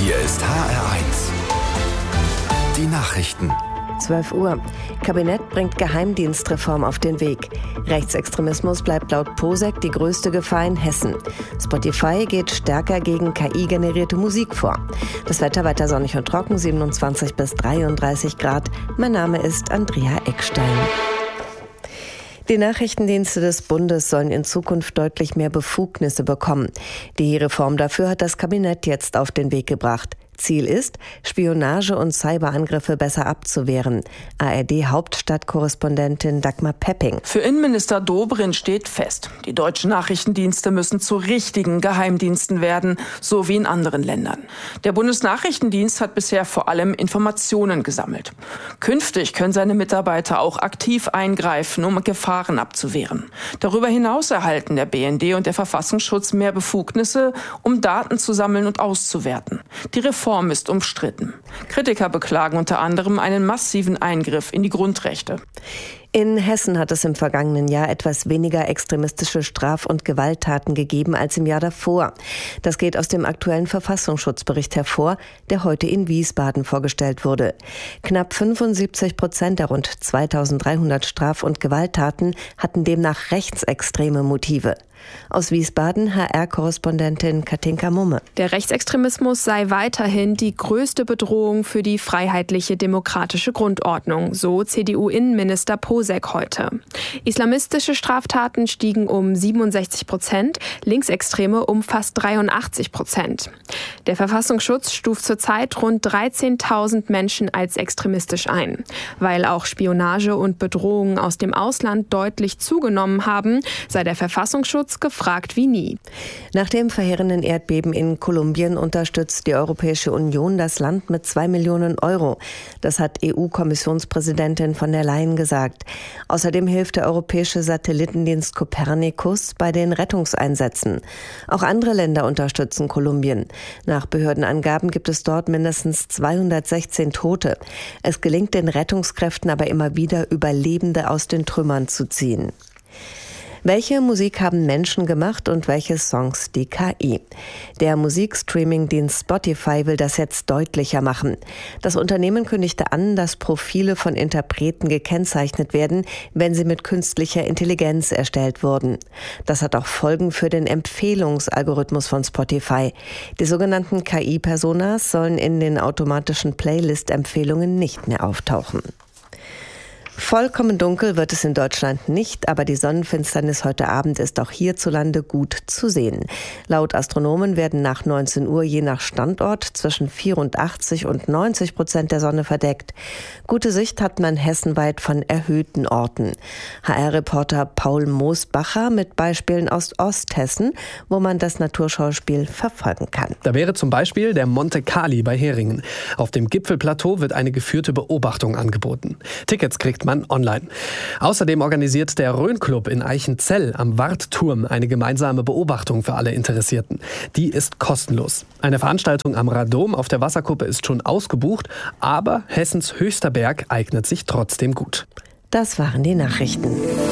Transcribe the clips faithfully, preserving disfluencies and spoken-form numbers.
Hier ist H R eins. Die Nachrichten. zwölf Uhr. Kabinett bringt Geheimdienstreform auf den Weg. Rechtsextremismus bleibt laut Posek die größte Gefahr in Hessen. Spotify geht stärker gegen K I-generierte Musik vor. Das Wetter weiter sonnig und trocken, siebenundzwanzig bis dreiunddreißig Grad. Mein Name ist Andrea Eckstein. Die Nachrichtendienste des Bundes sollen in Zukunft deutlich mehr Befugnisse bekommen. Die Reform dafür hat das Kabinett jetzt auf den Weg gebracht. Ziel ist, Spionage und Cyberangriffe besser abzuwehren. A R D-Hauptstadtkorrespondentin Dagmar Pepping. Für Innenminister Dobrindt steht fest, die deutschen Nachrichtendienste müssen zu richtigen Geheimdiensten werden, so wie in anderen Ländern. Der Bundesnachrichtendienst hat bisher vor allem Informationen gesammelt. Künftig können seine Mitarbeiter auch aktiv eingreifen, um Gefahren abzuwehren. Darüber hinaus erhalten der B N D und der Verfassungsschutz mehr Befugnisse, um Daten zu sammeln und auszuwerten. Die Reform Reform ist umstritten. Kritiker beklagen unter anderem einen massiven Eingriff in die Grundrechte. In Hessen hat es im vergangenen Jahr etwas weniger extremistische Straf- und Gewalttaten gegeben als im Jahr davor. Das geht aus dem aktuellen Verfassungsschutzbericht hervor, der heute in Wiesbaden vorgestellt wurde. Knapp fünfundsiebzig Prozent der rund zweitausenddreihundert Straf- und Gewalttaten hatten demnach rechtsextreme Motive. Aus Wiesbaden H R-Korrespondentin Katinka Mumme. Der Rechtsextremismus sei weiterhin die größte Bedrohung für die freiheitliche demokratische Grundordnung, so C D U-Innenminister Posek heute. Islamistische Straftaten stiegen um siebenundsechzig Prozent, Linksextreme um fast dreiundachtzig Prozent. Der Verfassungsschutz stuft zurzeit rund dreizehntausend Menschen als extremistisch ein. Weil auch Spionage und Bedrohungen aus dem Ausland deutlich zugenommen haben, sei der Verfassungsschutz gefragt wie nie. Nach dem verheerenden Erdbeben in Kolumbien unterstützt die Europäische Union das Land mit zwei Millionen Euro. Das hat E U-Kommissionspräsidentin von der Leyen gesagt. Außerdem hilft der europäische Satellitendienst Copernicus bei den Rettungseinsätzen. Auch andere Länder unterstützen Kolumbien. Nach Behördenangaben gibt es dort mindestens zweihundertsechzehn Tote. Es gelingt den Rettungskräften aber immer wieder, Überlebende aus den Trümmern zu ziehen. Welche Musik haben Menschen gemacht und welche Songs die K I? Der Musikstreaming-Dienst Spotify will das jetzt deutlicher machen. Das Unternehmen kündigte an, dass Profile von Interpreten gekennzeichnet werden, wenn sie mit künstlicher Intelligenz erstellt wurden. Das hat auch Folgen für den Empfehlungsalgorithmus von Spotify. Die sogenannten K I-Personas sollen in den automatischen Playlist-Empfehlungen nicht mehr auftauchen. Vollkommen dunkel wird es in Deutschland nicht, aber die Sonnenfinsternis heute Abend ist auch hierzulande gut zu sehen. Laut Astronomen werden nach neunzehn Uhr je nach Standort zwischen vierundachtzig und neunzig Prozent der Sonne verdeckt. Gute Sicht hat man hessenweit von erhöhten Orten. H R-Reporter Paul Moosbacher mit Beispielen aus Osthessen, wo man das Naturschauspiel verfolgen kann. Da wäre zum Beispiel der Monte Cali bei Heringen. Auf dem Gipfelplateau wird eine geführte Beobachtung angeboten. Tickets kriegt man online. Außerdem organisiert der Rhön-Club in Eichenzell am Wartturm eine gemeinsame Beobachtung für alle Interessierten. Die ist kostenlos. Eine Veranstaltung am Radom auf der Wasserkuppe ist schon ausgebucht, aber Hessens höchster Berg eignet sich trotzdem gut. Das waren die Nachrichten.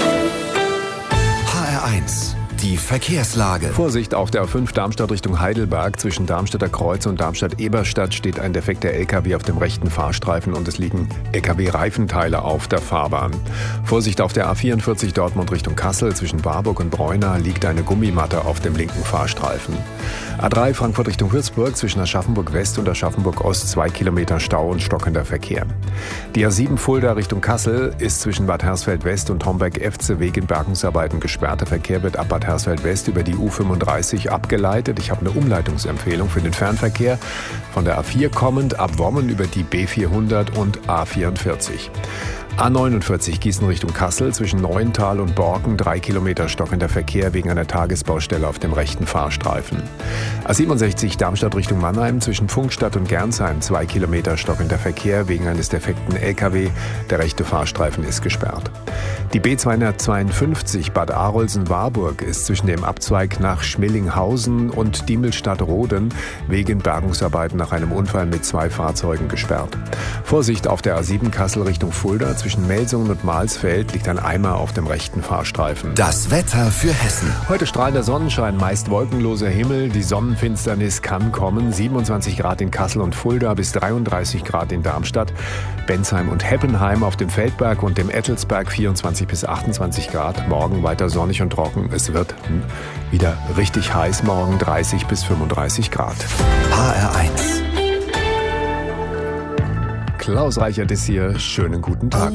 H R eins. Die Verkehrslage. Vorsicht auf der A fünf Darmstadt Richtung Heidelberg. Zwischen Darmstädter Kreuz und Darmstadt-Eberstadt steht ein defekter L K W auf dem rechten Fahrstreifen und es liegen L K W-Reifenteile auf der Fahrbahn. Vorsicht auf der A vierundvierzig Dortmund Richtung Kassel. Zwischen Warburg und Breuna liegt eine Gummimatte auf dem linken Fahrstreifen. A drei Frankfurt Richtung Würzburg. Zwischen Aschaffenburg West und Aschaffenburg Ost zwei Kilometer Stau und stockender Verkehr. Die A sieben Fulda Richtung Kassel ist zwischen Bad Hersfeld West und Homberg-Efze wegen Bergungsarbeiten gesperrt. Der Verkehr wird ab Bad Hersfeld West über die U fünfunddreißig abgeleitet. Ich habe eine Umleitungsempfehlung für den Fernverkehr. Von der A vier kommend ab Wommen über die B vierhundert und A vierundvierzig. A neunundvierzig Gießen Richtung Kassel zwischen Neuental und Borken drei Kilometer stockender Verkehr wegen einer Tagesbaustelle auf dem rechten Fahrstreifen. A siebenundsechzig Darmstadt Richtung Mannheim zwischen Funkstadt und Gernsheim zwei Kilometer stockender Verkehr wegen eines defekten L K W. Der rechte Fahrstreifen ist gesperrt. Die B zweihundertzweiundfünfzig Bad Arolsen-Warburg ist zwischen dem Abzweig nach Schmillinghausen und Diemelstadt-Roden wegen Bergungsarbeiten nach einem Unfall mit zwei Fahrzeugen gesperrt. Vorsicht auf der A sieben Kassel Richtung Fulda zwischen Melsungen und Mahlsfeld liegt ein Eimer auf dem rechten Fahrstreifen. Das Wetter für Hessen. Heute strahlender Sonnenschein, meist wolkenloser Himmel. Die Sonnenfinsternis kann kommen. siebenundzwanzig Grad in Kassel und Fulda bis dreiunddreißig Grad in Darmstadt. Bensheim und Heppenheim auf dem Feldberg und dem Ettelsberg vierundzwanzig bis achtundzwanzig Grad. Morgen weiter sonnig und trocken. Es wird wieder richtig heiß. Morgen dreißig bis fünfunddreißig Grad. H R eins. Klaus Reichert ist hier. Schönen guten Tag.